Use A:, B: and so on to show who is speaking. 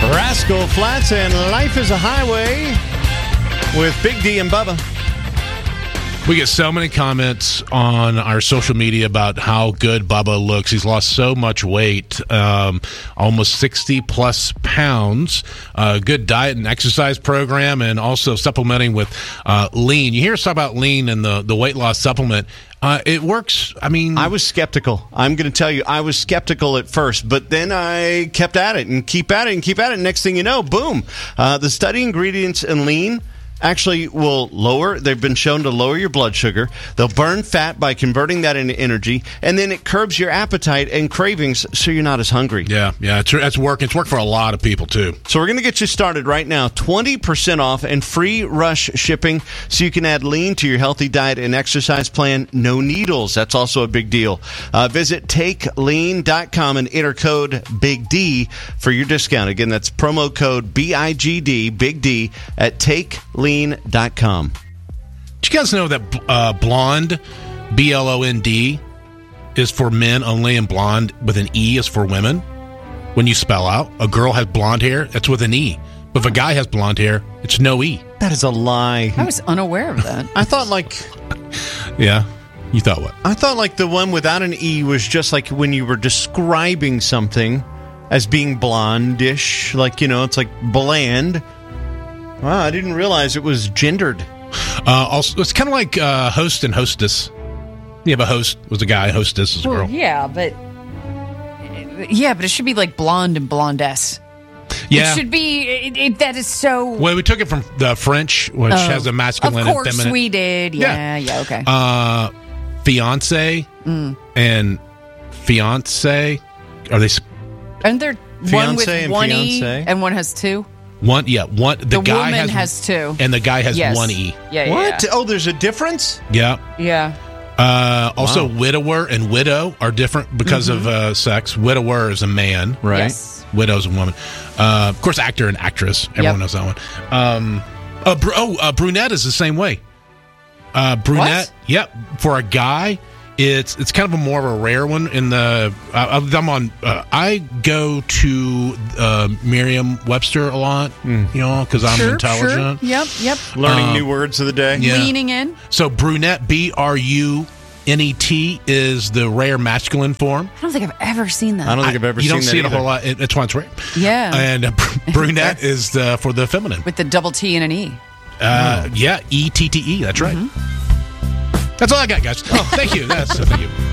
A: Rascal Flatts and Life is a Highway with Big D and Bubba.
B: We get so many comments on our social media about how good Bubba looks. He's lost so much weight, almost 60-plus pounds. Good diet and exercise program, and also supplementing with lean. You hear us talk about lean and the weight loss supplement. It works. I mean,
A: I was skeptical. I'm going to tell you, I was skeptical at first, but then I kept at it and keep at it and keep at it. Next thing you know, boom. The study ingredients in lean actually will they've been shown to lower your blood sugar. They'll burn fat by converting that into energy, and then it curbs your appetite and cravings so you're not as hungry.
B: Yeah, it's working. It's worked for a lot of people, too.
A: So we're going to get you started right now. 20% off and free rush shipping so you can add lean to your healthy diet and exercise plan. No needles. That's also a big deal. Visit TakeLean.com and enter code Big D for your discount. Again, that's promo code BIGD, Big D, at TakeLean.com.
B: Did you guys know that blonde, B-L-O-N-D, is for men only, and blonde with an E is for women? When you spell out, a girl has blonde hair, that's with an E. But if a guy has blonde hair, it's no E.
A: That is a lie.
C: I was unaware of that.
A: I thought
B: Yeah? You thought what?
A: I thought the one without an E was just like when you were describing something as being blondish, it's like bland. Wow, I didn't realize it was gendered.
B: Also, it's kind of like host and hostess. You have a host was a guy, hostess is a girl.
C: Yeah, but it should be like blonde and blondess.
B: Yeah.
C: It should be, that is so...
B: Well, we took it from the French, which has a masculine and feminine.
C: Of course we did. Yeah, okay.
B: Fiance and fiance, are they...
C: And they're one with
A: and
C: one
A: fiance?
C: E and one has two?
B: One. The guy
C: woman has two.
B: And the guy has
C: Yes.
B: one E.
C: Yeah.
A: What? Oh, there's a difference?
B: Yeah.
C: Yeah.
B: Also, widower and widow are different because of sex. Widower is a man, right?
C: Yes.
B: Widow's a woman. Of course, actor and actress. Everyone knows that one. Brunette is the same way. Brunette,
C: What?
B: yep. For a guy, it's kind of a more of a rare one. In the I go to Merriam-Webster a lot, because I'm intelligent.
C: Sure. Yep.
A: Learning new words of the day?
B: Yeah.
C: Leaning in.
B: So brunette, B-R-U-N-E-T, is the rare masculine form.
C: I don't think I've ever seen that.
A: I don't think I've ever seen that.
B: You don't see it a
A: either.
B: whole lot. That's why it's rare.
C: Yeah.
B: And brunette is for the feminine.
C: With the double T and an E.
B: Yeah, E-T-T-E. That's right. That's all I got, guys. Oh, thank you. Thank you.